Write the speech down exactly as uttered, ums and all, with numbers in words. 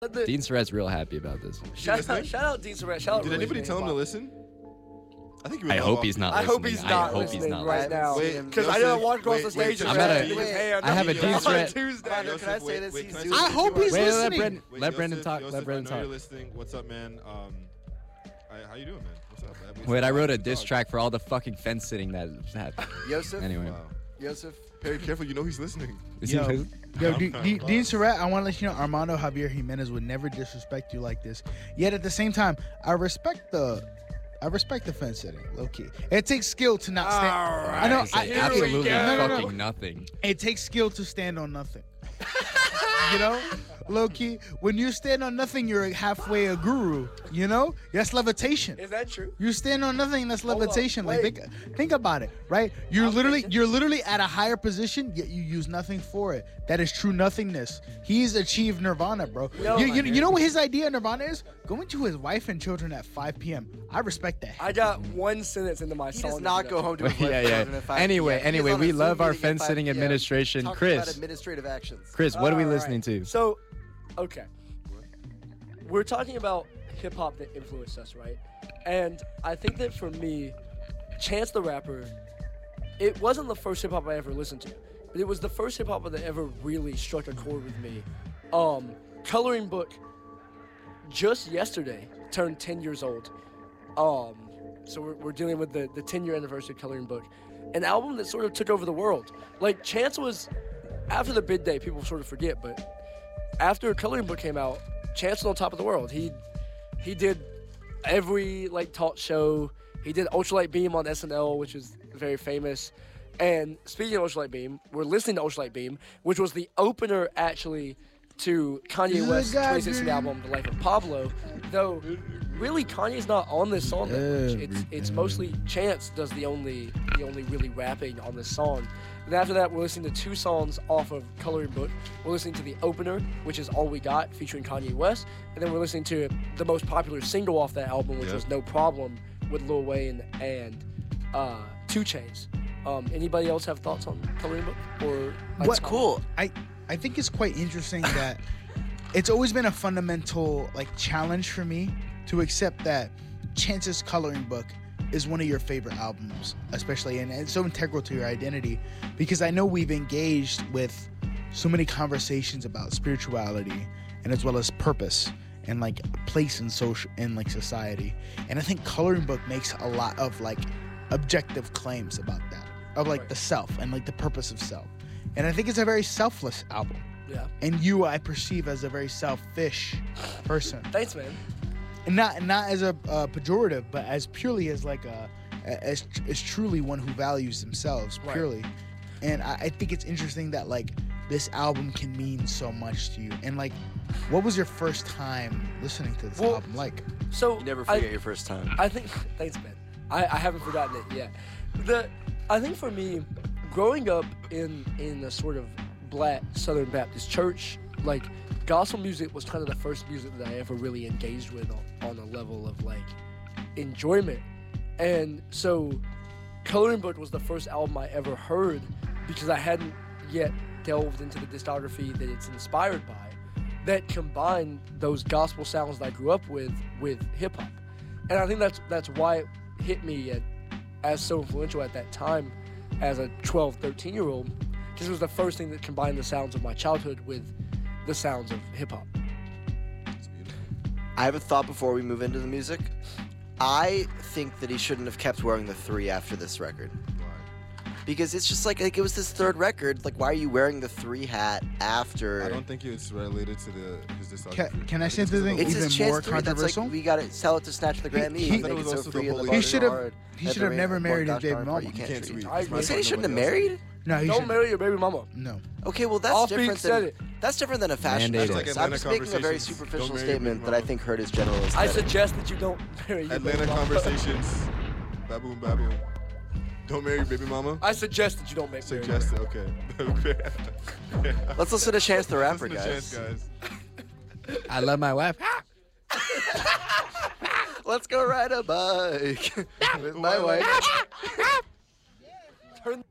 The, Dean Surratt's real happy about this. shout, out, shout out Dean Surratt. Shout out Did anybody tell him to Hip-Hop. listen? I think he would I love hope all- he's not I listening. hope he's I not hope listening he's not right now. Wait, Because I didn't walk across wait, the stage wait, and I'm at shake a- his hand. I have a on Dean Surratt- Tuesday. Mano, Joseph, can I say wait, this? wait, He's can I using say I this? hope he's Wait, let listening. Brendan, Wait, let Brendan Joseph, talk. Joseph, Let Brendan I know talk. you're listening. What's up, man? Um, I, how you doing, man? What's up? I- Wait, I wrote a Dog. diss track for all the fucking fence sitting that happened. Yosef. Anyway. Wow. Yosef. Hey, careful. You know he's listening. Is Yo. he- Yo, D- D- Dean Surratt, I want to let you know Armando Javier Jimenez would never disrespect you like this. Yet at the same time, I respect the, I respect the fence sitting, low key. It takes skill to not stand. I know. It's I, like here we absolutely go. No, no, no. fucking nothing. It takes skill to stand on nothing. You know, low key. When you stand on nothing, you're halfway a guru. You know, that's levitation. Is that true? You stand on nothing, that's Hold levitation. up, Like wait. think, think about it, right? You're I'm literally thinking. you're literally at a higher position, yet you use nothing for it. That is true nothingness. He's achieved nirvana, bro. Yo, you, my you, man. you know what his idea of nirvana is? Going to his wife and children at five p.m. I respect that. I got one sentence into my He song. does not go home to his wife yeah, and yeah. children at five Anyway, p m. He is anyway, on a we Zoom love our meeting at fence five sitting p m administration. talking Chris. about administrative actions. Chris, what are we All listening right. to? So, okay. We're talking about hip hop that influenced us, right? And I think that for me, Chance the Rapper, it wasn't the first hip hop I ever listened to, but it was the first hip hop that ever really struck a chord with me. Um, Coloring Book, just yesterday, turned ten years old. Um, so we're, we're dealing with the, the ten year anniversary of Coloring Book. An album that sort of took over the world. Like, Chance was, after the bid day, people sort of forget, but after Coloring Book came out, Chance was on top of the world. He he did every like talk show. He did Ultralight Beam on S N L, which is very famous. And speaking of Ultralight Beam, we're listening to Ultralight Beam, which was the opener actually to Kanye West's twenty sixteen album, The Life of Pablo. Though really Kanye's not on this song that much. It's it's mostly Chance does the only the only really rapping on this song. And after that, we're listening to two songs off of Coloring Book. We're listening to the opener, which is All We Got, featuring Kanye West. And then we're listening to the most popular single off that album, which Yeah. was No Problem, with Lil Wayne and uh, two Chainz. Um, anybody else have thoughts on Coloring Book? Or like, What's cool. I I think it's quite interesting that it's always been a fundamental like challenge for me to accept that Chance's Coloring Book is one of your favorite albums, especially, and it's so integral to your identity, because I know we've engaged with so many conversations about spirituality and as well as purpose and like place in social in like society, and I think Coloring Book makes a lot of like objective claims about that, of like Right. the self and like the purpose of self, and I think it's a very selfless album. Yeah. And you, I perceive as a very selfish person, Thanks, man. and not not as a uh, pejorative, but as purely as like a as as truly one who values themselves Right. purely. And I, I think it's interesting that like this album can mean so much to you. And like, what was your first time listening to this Well, album like? So You never I- forget your first time. I think thanks, man. I, I haven't forgotten it yet. The I think for me, growing up in in a sort of black Southern Baptist church, like gospel music was kind of the first music that I ever really engaged with on, on a level of like enjoyment. And so Coloring Book was the first album I ever heard because I hadn't yet delved into the discography that it's inspired by, that combined those gospel sounds that I grew up with with hip hop. And I think that's that's why it hit me at, as so influential at that time as a twelve, thirteen year old, because it was the first thing that combined the sounds of my childhood with the sounds of hip hop. I have a thought before we move into the music. I think that he shouldn't have kept wearing the three after this record. Because it's just like, like it was his third record. Like, why are you wearing the three hat after? I don't think it's related to the his discography. Can- can I say think it's something the- It's even his chance more three. That's controversial? like, we got to sell it to Snatch the Grammy. he- He, I thought it think was it's so also the free in the Holy bar He should have hard. he At should the have rate never of married his gosh baby darn part, mama. You You can't can't treat. tweet. I It's agree. my You said he fault, shouldn't have nobody else married? No, he Don't should. marry your baby mama. No. Okay, well that's Off different Beat said than it. that's different than a fashion Mandated. choice. Like I'm Atlanta just making a very Conversations, superficial don't marry statement Big that I Mama. think hurt his general I aesthetic. suggest that you don't marry your Atlanta baby mama. Conversations. Baboon, baboon. Don't marry your baby mama. I suggest that you don't make marry your Suggest it. Okay. Okay. Let's listen to Chance the Rapper, Listen to guys. Chance, guys. I love my wife. Let's go ride a bike with my wife. Turn